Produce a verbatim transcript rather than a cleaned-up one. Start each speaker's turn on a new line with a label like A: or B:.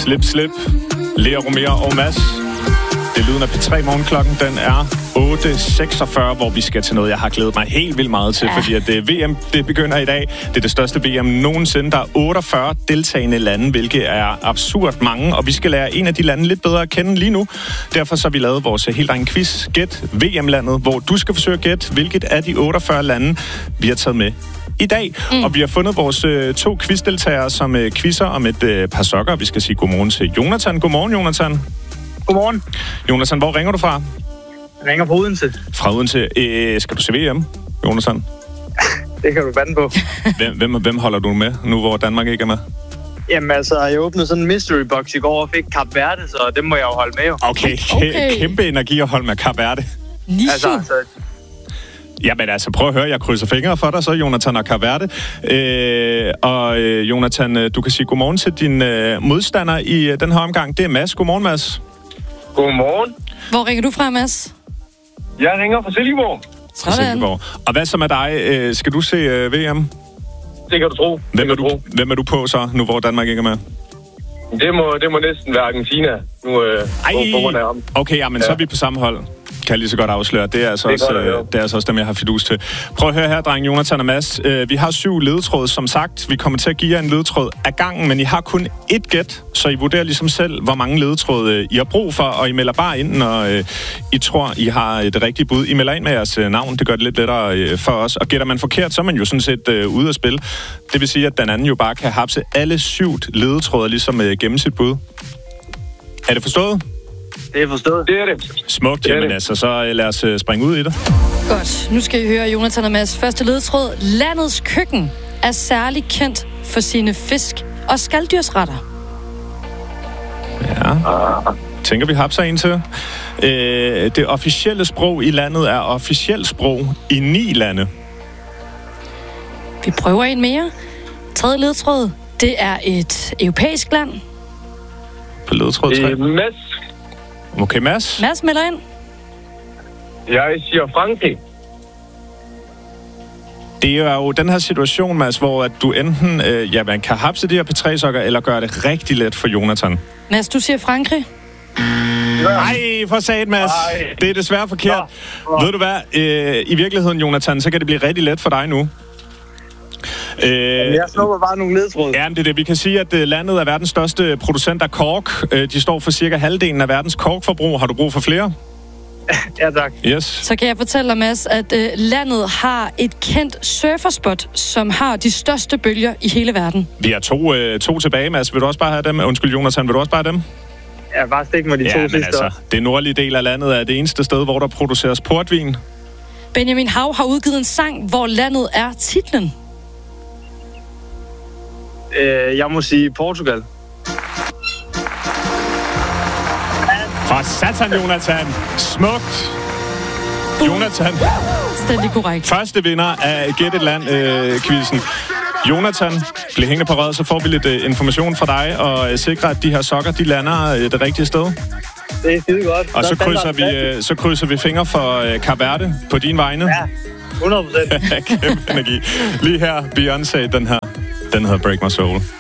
A: Slip, slip. Lea Romero og Mads. Det er lyden af P tre morgenklokken. Den er otte seksogfyrre, hvor vi skal til noget, jeg har glædet mig helt vildt meget til, ja. Fordi at det V M, det begynder i dag. Det er det største V M nogensinde. Der er otteogfyrre deltagende lande, hvilket er absurd mange, og vi skal lære en af de lande lidt bedre at kende lige nu. Derfor så har vi lavet vores helt egen quiz, Gæt V M-landet, hvor du skal forsøge at gætte, hvilket af de otteogfyrre lande, vi har taget med i dag. Mm. Og vi har fundet vores øh, to quizdeltagere, som øh, quizzer om et øh, par sokker. Vi skal sige godmorgen til Jonathan. Godmorgen, Jonathan.
B: Godmorgen.
A: Jonathan, hvor ringer du fra?
B: Jeg ringer fra Odense.
A: Fra Odense. Øh, skal du se V M, Jonathan?
B: Det kan du bande på.
A: hvem, hvem, hvem holder du med, nu hvor Danmark ikke er med?
B: Jamen altså, jeg åbnede sådan en mystery box i går og fik Kap Verde, så det må jeg jo holde med jo.
A: Okay, okay. Kæmpe energi at holde med Kap Verde.
B: Altså, altså...
A: Jamen altså, prøv at høre, jeg krydser fingre for dig, så Jonathan og Kap Verde. Øh, og øh, Jonathan, du kan sige godmorgen til din øh, modstander i øh, den her omgang. Det er Mads. Godmorgen, Mads.
C: Godmorgen.
D: Hvor ringer du fra, Mads?
C: Jeg ringer fra Silkeborg.
A: Fra Silkeborg. Og hvad så med dig? Øh, skal du se øh, V M?
C: Det kan du tro.
A: Hvem er du, hvem er du på så, nu hvor Danmark ikke er med?
C: Det må, det må næsten være Argentina. Nu øh,
A: Ej, okay, ja, men ja. Så er vi på samme hold. Kan jeg lige så godt afsløre. Det er altså, det også, øh, det er altså også dem, jeg har fidus til. Prøv at høre her, dreng, Jonathan og Mads. Øh, vi har syv ledetråd, som sagt. Vi kommer til at give jer en ledetråd af gangen, men I har kun ét gæt, så I vurderer ligesom selv, hvor mange ledetråd øh, I har brug for, og I melder bare ind, når øh, I tror, I har det rigtige bud. I melder ind med jeres øh, navn. Det gør det lidt lettere øh, for os. Og gætter man forkert, så er man jo sådan set øh, ude at spille. Det vil sige, at den anden jo bare kan hapse alle syv ledetråder, ligesom øh, gennem sit bud. Er det forstået?
B: Det er forstået.
C: Det er det.
A: Smukt, jamen altså, så lad os uh, springe ud i det.
D: Godt, nu skal I høre Jonathan og Mads. Første ledetråd. Landets køkken er særlig kendt for sine fisk og skalddyrsretter.
A: Ja, tænker vi hapser en til. Øh, det officielle sprog i landet er officielt sprog i ni lande.
D: Vi prøver en mere. Tredje ledetråd. Det er et europæisk land.
A: På ledetråd tre.
C: Øh, Mads.
A: Okay, Mads.
D: Mads melder ind.
C: Jeg siger Frankrig.
A: Det er jo den her situation, Mads, hvor at du enten øh, ja, man kan hapse de her P tre sokker, eller gøre det rigtig let for Jonathan.
D: Mads, du siger Frankrig.
A: Nej, for sat, Mads. Ej. Det er desværre forkert. Ja. Ja. Ved du hvad? Øh, I virkeligheden, Jonathan, så kan det blive rigtig let for dig nu.
B: Øh, jeg snupper bare nogle ledetråd.
A: Ja, det er det. Vi kan sige, at landet er verdens største producent af kork. De står for cirka halvdelen af verdens korkforbrug. Har du brug for flere?
B: Ja, tak.
A: Yes.
D: Så kan jeg fortælle dig, Mads, at øh, landet har et kendt surferspot, som har de største bølger i hele verden. Vi har to, øh, to tilbage, Mads. Vil du også bare have dem? Undskyld, Jonathan. Vil du også bare have dem?
B: Ja, bare stik mig de ja, to sidste. Altså,
A: det nordlige del af landet er det eneste sted, hvor der produceres portvin.
D: Benjamin Hav har udgivet en sang, hvor landet er titlen.
B: Øh, jeg må sige Portugal.
A: For satan, Jonathan. Smukt. Jonathan.
D: Stændig korrekt.
A: Første vinder af Gæt et land-quizzen. Øh, Jonathan, bliv hængende på røret, så får vi lidt øh, information fra dig, og øh, sikre, at de her sokker, de lander øh, det rigtige sted.
B: Det er skide godt.
A: Og så krydser, vi, øh, så krydser vi fingre for øh, Kap Verde på din vegne.
B: Ja, hundrede procent.
A: Kæmpe energi. Lige her, Beyoncé, den her. Den hedder Break My Soul.